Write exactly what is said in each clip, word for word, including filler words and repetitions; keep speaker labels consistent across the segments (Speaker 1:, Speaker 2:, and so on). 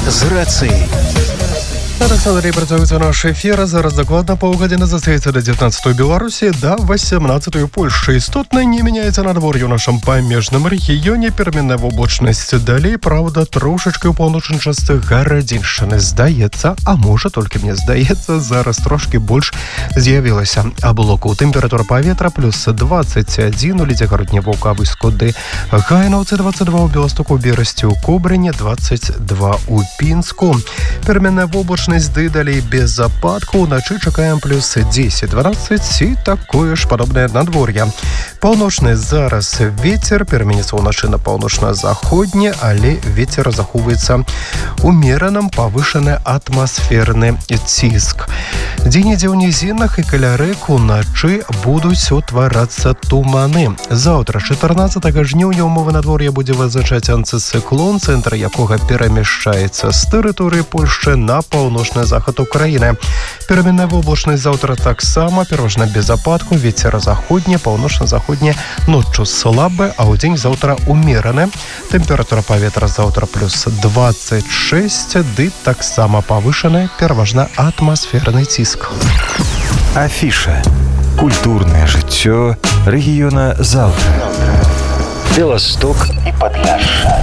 Speaker 1: з рацыяй.
Speaker 2: Александр, працуецца наш эфир. Зараз дакладна паўгадзіны застаецца да дзевятнаццатай Беларусі, да восемнаццатай Польшчы. Істотна не мяняецца надвор'е ў нашым памежным рэгіёне. Пераменная воблачнасць далей, праўда, трошачкі ў паўночнай частцы гарадзіншчыны. Здаецца, а можа, толькі мне здаецца, зараз трошкі больш з'явілася аблоку. Тэмпература паветра плюс дваццаць адзін у Лідзе-Гародні, Ваўка, Выскуды, Гайнаўцы, дваццаць два ў Беластуку, Берасці, ў Кобрыне, дваццаць два ў Пінску. Пераменная воблачнасць ды далей без ападку. Уначы чакаем плюс дзесяць-дванаццаць і такое ж падобнае надвор'е. Паўночны зараз вецер пераменіцца ўначы на паўночна-заходні, але вецер захоўваецца умераным, павышаны атмасферны ціск. Дзе-нідзе ў нізінах і каля рэк уначы будуць утварацца туманы. Заўтра, чатырнаццатага жніўня, умовы надвор'я будзе вызначаць антыцыклон, цэнтр якога перамяшчаецца з тэрыторыі Польшчы на паўночны захад Украіны. Пераменная воблачнасць заўтра таксама, пераважна без ападку, вецер заходні, паўночна-заходні, ноччу слабы, а ў дзень заўтра умераны. Тэмпература паветра заўтра плюс дваццаць шэсць, ды таксама павышаны, пераважна атмасферны ціск.
Speaker 1: Афіша. Культурнае жыццё рэгіёна заўтра. Беласток і Падляшша.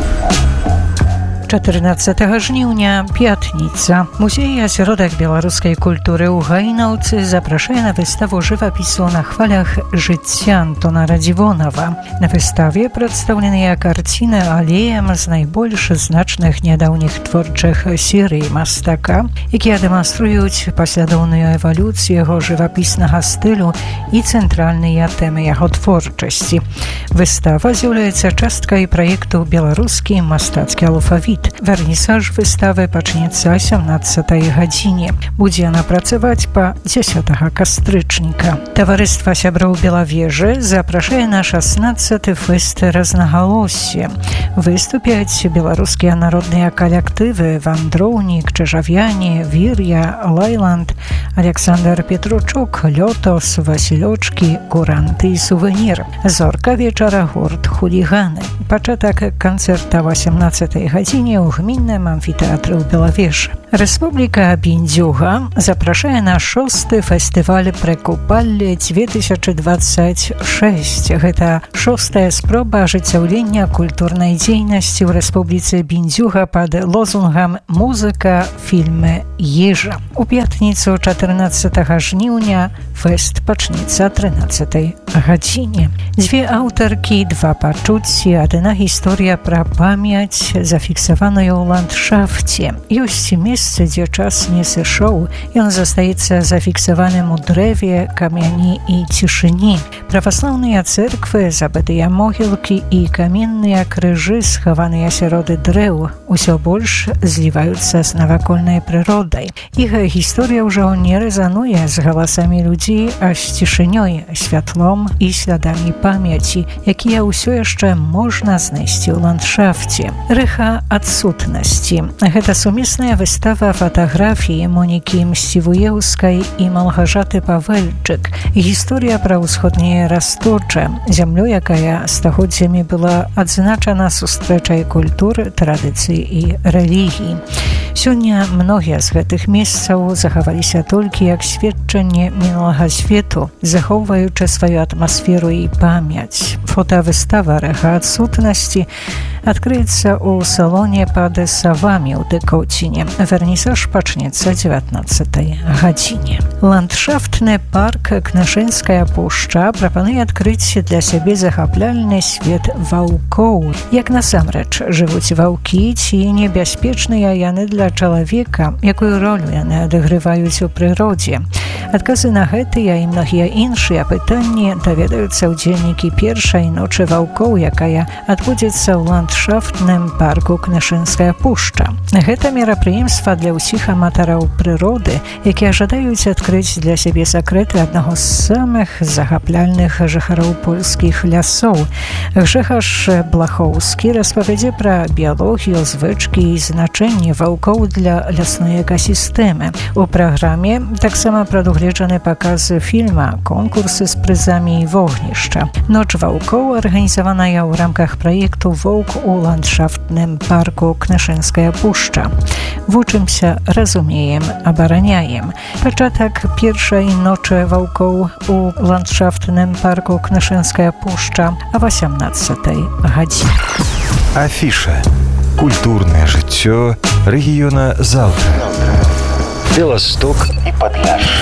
Speaker 3: чатырнаццатага жніўня, пятніца. Музей асяродак беларускай культуры ў Гайнаўцы запрашае на выставу жывапісу на хвалях жыцця Антона Радзівонава. На выставе прадстаўленыя карціны алеем з найбольш значных нядаўніх творчых серый мастака, якія дэманструюць паслядоўную эвалюцыю яго жывапіснага стылю і цэнтральныя тэмы яго творчасці. Выстава з'яўляецца часткай праекту «Беларускі мастацкі алфавіт». Вернісаж выставы пачнецца о сямнаццатай гадзіне. Будзе яна працаваць па дзесятага кастрычніка. Таварыства сяброў Белавежы запрашае на шаснаццаты фэст разнагалоссі. Выступяць беларускія народныя калектывы «Вандроўнік», «Чажавяне», «Вір'я», «Лайланд», Александр Петручук, «Лётос», «Васілёчкі», «Куранты» і «Сувенір». Зорка вечара гурт «Хуліганы». Пачатак канцэрта о сямнаццатай гадзіне ў гмінным амфітэатры ў Белавежы. Рэспубліка Біндзюга запрашае на шосты фестываль «Прекупалле две тысячи двадцать шесть». Гэта шостая спроба ажыццяўлення культурнай дзейнасці ў Рэспубліцы Біндзюга пад лозунгам «Музыка, фільмы, ежа». У пятніцу чатырнаццатага жніўня фэст пачнецца о трынаццатай гадзіне. Дзве аўтаркі, два пачуцці, адна гісторыя пра памяць, зафіксаваную ў ландшафце. Ёсць месцы, дзе час не сышоў, ён застаецца зафіксаваным у дрэве, камяні і цішыні. Праваслаўныя цэрквы, забытыя могілкі і каменныя крыжы, схаваныя сярод дрэў, усё больш зліваюцца з навакольнай прыродай. Іх гісторыя ўжо не рэзануе з галасамі людзей, а з цішынёй, святлом і слядамі памяці, якія ўсё яшчэ можна знайсці ў ландшафце. Рэха адсутнасці. Гэта сумесная выстава фатаграфіі Монікі Мсцівуеўскай і Малгажаты Павэльчык. Гісторыя пра ўсходняе Расточа, зямлю, якая стагоддзямі была адзначана сустрэчай культуры, традыцый і рэлігій. Сёння многія з гэтых месцаў захаваліся толькі як сведчанне мінулага свету, захоўваючы сваю атмасферу і памяць. Фотавыстава «Рэха адсутнасці» адкрыецца ў салоне пад Савамі ў Дэкоціне. Вернісаж пачнецца дзевятнаццатай гадзіне. Ландшафтны парк Кнышынская пушча прапануе адкрыць для сябе захапляльны свет ваўкоў. Як насамрэч жывуць ваўкі, ці небяспечныя яны для чалавека, якую ролю яны адыгрываюць у прыродзе. Адказы на гэтыя і многія іншыя пытанні даведаюцца ўдзельнікі першай ночы ваўкоў, якая адбудзецца ў ландшафтным парку Кнышынская пушча. Гэта мерапрыемства для ўсіх аматараў прыроды, якія жадаюць адкрыць для сябе сакрэты аднаго з самых захапляльных жыхароў польскіх лясоў. Гжэхаш Блахоўскі распавядзе пра біялогію, звычкі і значэнне ваўкоў для лясной экасістэмы. У праграме таксама прадугледжаны паказы фільма, конкурсы з прызамі і вогнішча. Ноч ваўкоў арганізаваная ў рамках праекту «Воўк у ландшафтnym парку Knyszyńska Puszcza. Włóczymся rozumiejem, abaraniajem. Początek pierwszej nocy wałką u landschaftnym parku Knyszyńska Puszcza o osiemnадцатой godzinie.
Speaker 1: Афіша. Культурнае жыццё рэгіёна заўтра. Беласток і Падляшша.